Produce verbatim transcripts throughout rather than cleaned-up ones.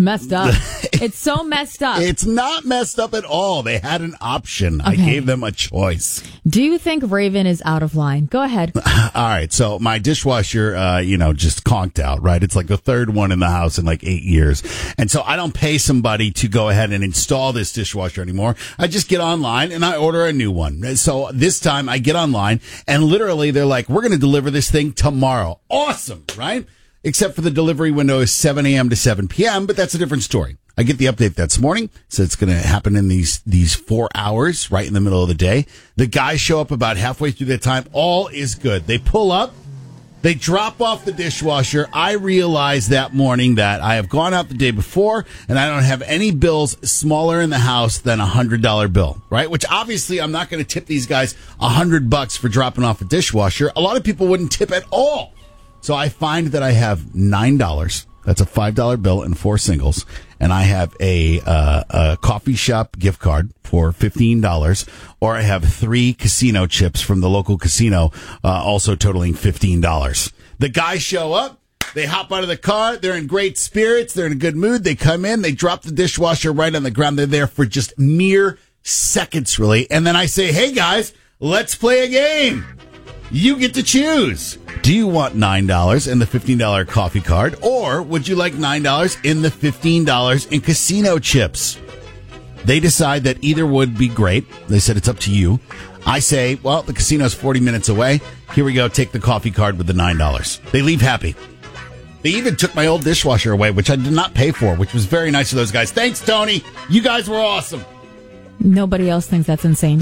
messed up. It's so messed up. It's not messed up at all. They had an option. Okay. I gave them a choice. Do you think Raven is out of line? Go ahead. All right. So my dishwasher, uh, you know, just conked out, right? It's like the third one in the house in like eight years. And so I don't pay somebody to go ahead and install this dishwasher anymore. I just get online and I order a new one. So this time I get online and literally they're like, we're going to deliver this thing tomorrow. Awesome, right? Except for the delivery window is seven a.m. to seven p.m., but that's a different story. I get the update this morning, so it's going to happen in these these four hours, right in the middle of the day. The guys show up about halfway through that time. All is good. They pull up. They drop off the dishwasher. I realize that morning that I have gone out the day before, and I don't have any bills smaller in the house than a one hundred dollars bill, right? Which obviously I'm not going to tip these guys one hundred bucks for dropping off a dishwasher. A lot of people wouldn't tip at all. So I find that I have nine dollars. That's a five dollar bill and four singles. And I have a, uh, a coffee shop gift card for fifteen dollars. Or I have three casino chips from the local casino, uh, also totaling fifteen dollars. The guys show up. They hop out of the car. They're in great spirits. They're in a good mood. They come in. They drop the dishwasher right on the ground. They're there for just mere seconds, really. And then I say, hey, guys, let's play a game. You get to choose. Do you want nine dollars in the fifteen dollar coffee card, or would you like nine dollars in the fifteen dollars in casino chips? They decide that either would be great. They said it's up to you. I say, well, the casino's forty minutes away. Here we go. Take the coffee card with the nine dollars. They leave happy. They even took my old dishwasher away, which I did not pay for, which was very nice of those guys. Thanks, Tony. You guys were awesome. Nobody else thinks that's insane.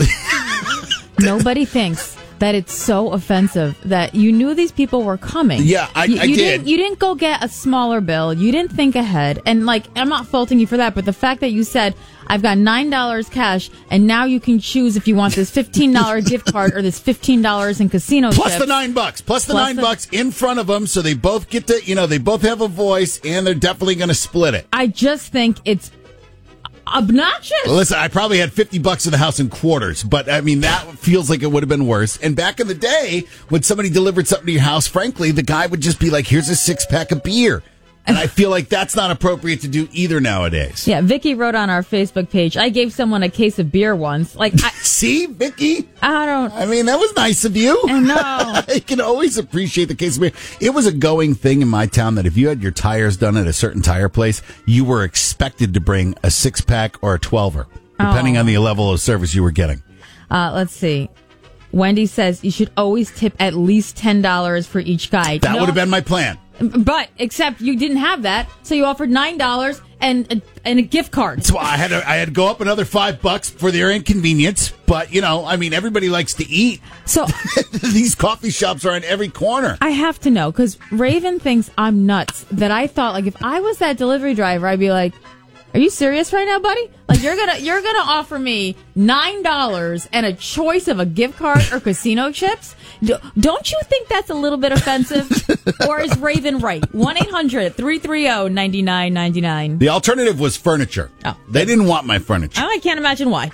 Nobody thinks that it's so offensive that you knew these people were coming. Yeah, I, you, I you did. Didn't, you didn't go get a smaller bill. You didn't think ahead. And, like, I'm not faulting you for that, but the fact that you said, I've got nine dollars cash, and now you can choose if you want this fifteen dollars gift card or this fifteen dollars in casino Plus chips. the nine bucks. Plus the Plus nine the, bucks in front of them, so they both get to, you know, they both have a voice, and they're definitely going to split it. I just think it's obnoxious. Well, listen, I probably had fifty bucks in the house in quarters, but I mean, that feels like it would have been worse. And back in the day, when somebody delivered something to your house, frankly, the guy would just be like, here's a six pack of beer. And I feel like that's not appropriate to do either nowadays. Yeah, Vicky wrote on our Facebook page, I gave someone a case of beer once. Like, I, see, Vicky? I don't... I mean, that was nice of you. I know. I can always appreciate the case of beer. It was a going thing in my town that if you had your tires done at a certain tire place, you were expected to bring a six-pack or a twelver, depending oh. on the level of service you were getting. Uh, let's see. Wendy says you should always tip at least ten dollars for each guy. That no, would have been my plan. But, except you didn't have that, so you offered nine dollars and, and a gift card. So I had to, I had to go up another five bucks for their inconvenience. But, you know, I mean, everybody likes to eat. So these coffee shops are on every corner. I have to know, because Raven thinks I'm nuts, that I thought, like, if I was that delivery driver, I'd be like, are you serious right now, buddy? Like, you're gonna you're gonna offer me nine dollars and a choice of a gift card or casino chips? Do, don't you think that's a little bit offensive? Or is Raven right? one eight hundred three three zero nine nine nine nine. The alternative was furniture. Oh. They didn't want my furniture. I can't imagine why.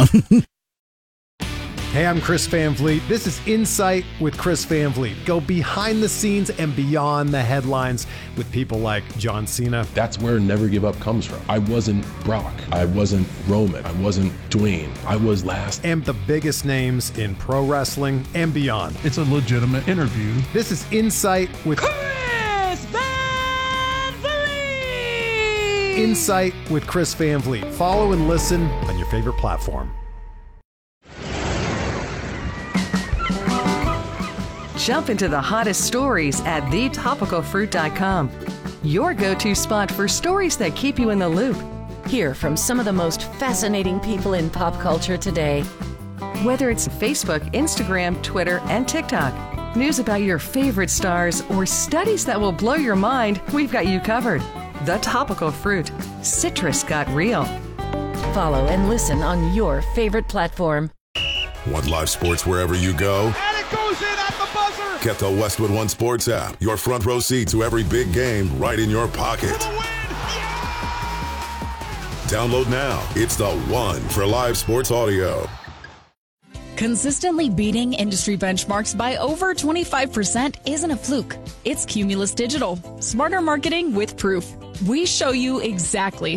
Hey, I'm Chris Van Vliet. This is Insight with Chris Van Vliet. Go behind the scenes and beyond the headlines with people like John Cena. That's where Never Give Up comes from. I wasn't Brock. I wasn't Roman. I wasn't Dwayne. I was last. And the biggest names in pro wrestling and beyond. It's a legitimate interview. This is Insight with Chris Van Vliet. Insight with Chris Van Vliet. Follow and listen on your favorite platform. Jump into the hottest stories at the topical fruit dot com. Your go-to spot for stories that keep you in the loop. Hear from some of the most fascinating people in pop culture today. Whether it's Facebook, Instagram, Twitter, and TikTok, news about your favorite stars, or studies that will blow your mind, we've got you covered. The Topical Fruit. Citrus got real. Follow and listen on your favorite platform. Want live sports wherever you go? And it goes in at the buzzer! Get the Westwood One Sports app. Your front row seat to every big game right in your pocket. Yeah! Download now. It's the one for live sports audio. Consistently beating industry benchmarks by over twenty-five percent isn't a fluke. It's Cumulus Digital. Smarter marketing with proof. We show you exactly